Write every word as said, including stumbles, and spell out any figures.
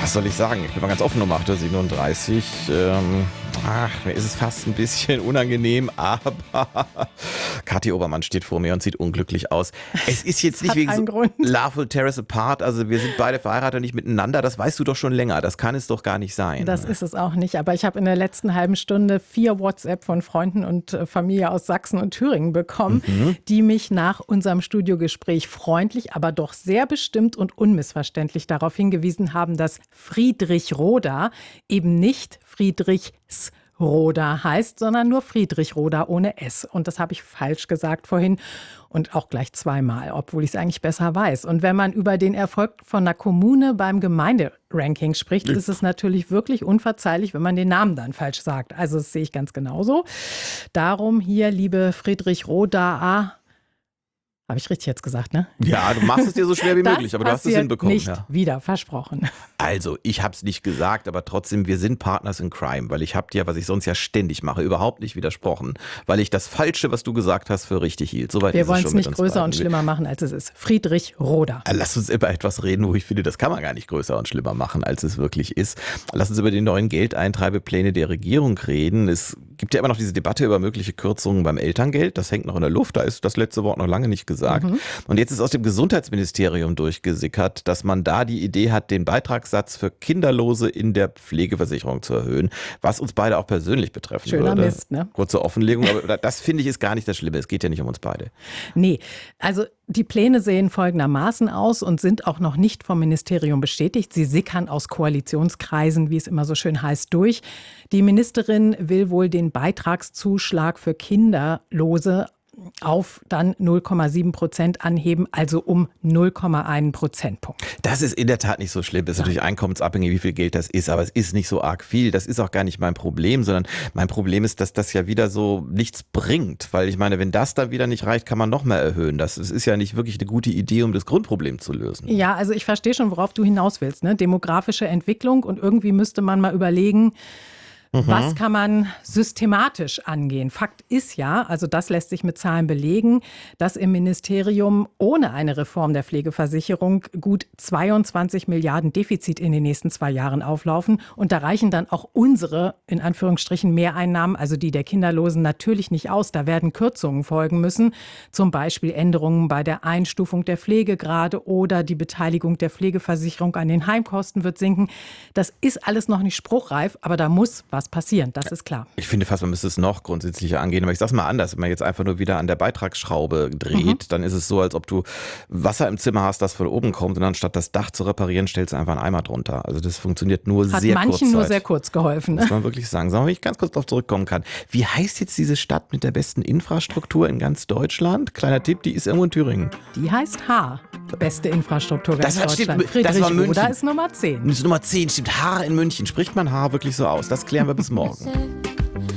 was soll ich sagen? Ich bin mal ganz offen um acht Uhr siebenunddreißig. Ähm, ach, mir ist es fast ein bisschen unangenehm, aber Kathi Obermann steht vor mir und sieht unglücklich aus. Es ist jetzt nicht wegen so Love Will Tear Us Apart, also wir sind beide verheiratet und nicht miteinander, das weißt du doch schon länger, das kann es doch gar nicht sein. Das ist es auch nicht, aber ich habe in der letzten halben Stunde vier WhatsApp von Freunden und Familie aus Sachsen und Thüringen bekommen, mhm. die mich nach unserem Studiogespräch freundlich, aber doch sehr bestimmt und unmissverständlich darauf hingewiesen haben, dass Friedrich Roda eben nicht Friedrichs Roda heißt, sondern nur Friedrich Roda ohne S. Und das habe ich falsch gesagt vorhin und auch gleich zweimal, obwohl ich es eigentlich besser weiß. Und wenn man über den Erfolg von einer Kommune beim Gemeinderanking spricht, ist es natürlich wirklich unverzeihlich, wenn man den Namen dann falsch sagt. Also das sehe ich ganz genauso. Darum hier, liebe Friedrich Roda, habe ich richtig jetzt gesagt, ne? Ja, du machst es dir so schwer wie das möglich, aber du hast es hinbekommen. Nicht ja. wieder, versprochen. Also, ich habe es nicht gesagt, aber trotzdem, wir sind Partners in Crime, weil ich habe dir, was ich sonst ja ständig mache, überhaupt nicht widersprochen, weil ich das Falsche, was du gesagt hast, für richtig hielt. Soweit wir ist wollen es es schon nicht größer beiden. und schlimmer machen, als es ist. Friedrich Roda. Lass uns über etwas reden, wo ich finde, das kann man gar nicht größer und schlimmer machen, als es wirklich ist. Lass uns über die neuen Geldeintreibepläne der Regierung reden. Es gibt ja immer noch diese Debatte über mögliche Kürzungen beim Elterngeld. Das hängt noch in der Luft, da ist das letzte Wort noch lange nicht gesagt. Mhm. Und jetzt ist aus dem Gesundheitsministerium durchgesickert, dass man da die Idee hat, den Beitragssatz für Kinderlose in der Pflegeversicherung zu erhöhen, was uns beide auch persönlich betreffen Schöner würde. Mist, ne? Kurze Offenlegung, aber das finde ich ist gar nicht das Schlimme. Es geht ja nicht um uns beide. Nee, also die Pläne sehen folgendermaßen aus und sind auch noch nicht vom Ministerium bestätigt. Sie sickern aus Koalitionskreisen, wie es immer so schön heißt, durch. Die Ministerin will wohl den Beitragszuschlag für Kinderlose auf dann null Komma sieben Prozent anheben, also um null Komma eins Prozentpunkt. Das ist in der Tat nicht so schlimm. Es ist natürlich einkommensabhängig, wie viel Geld das ist, aber es ist nicht so arg viel. Das ist auch gar nicht mein Problem, sondern mein Problem ist, dass das ja wieder so nichts bringt, weil ich meine, wenn das dann wieder nicht reicht, kann man noch mehr erhöhen. Das ist ja nicht wirklich eine gute Idee, um das Grundproblem zu lösen. Ja, also ich verstehe schon, worauf du hinaus willst, ne? Demografische Entwicklung und irgendwie müsste man mal überlegen, Mhm. was kann man systematisch angehen? Fakt ist ja, also das lässt sich mit Zahlen belegen, dass im Ministerium ohne eine Reform der Pflegeversicherung gut zweiundzwanzig Milliarden Defizit in den nächsten zwei Jahren auflaufen. Und da reichen dann auch unsere, in Anführungsstrichen, Mehreinnahmen, also die der Kinderlosen, natürlich nicht aus. Da werden Kürzungen folgen müssen, zum Beispiel Änderungen bei der Einstufung der Pflegegrade oder die Beteiligung der Pflegeversicherung an den Heimkosten wird sinken. Das ist alles noch nicht spruchreif, aber da muss was was passieren, das ist klar. Ich finde fast, man müsste es noch grundsätzlicher angehen, aber ich sage es mal anders, wenn man jetzt einfach nur wieder an der Beitragsschraube dreht, mhm. dann ist es so, als ob du Wasser im Zimmer hast, das von oben kommt und anstatt das Dach zu reparieren, stellst du einfach einen Eimer drunter. Also das funktioniert nur Hat sehr kurz. Hat manchen nur sehr kurz geholfen. Ne? Muss man wirklich sagen. Sagen wir, wenn ich ganz kurz darauf zurückkommen kann. Wie heißt jetzt diese Stadt mit der besten Infrastruktur in ganz Deutschland? Kleiner Tipp, die ist irgendwo in Thüringen. Die heißt Haar. Beste Infrastruktur in das Deutschland. Stimmt, Friedrich das war München. Roda ist Nummer zehn. Das ist Nummer zehn, stimmt. Haar in München. Spricht man Haar wirklich so aus? Das klären wir bis morgen.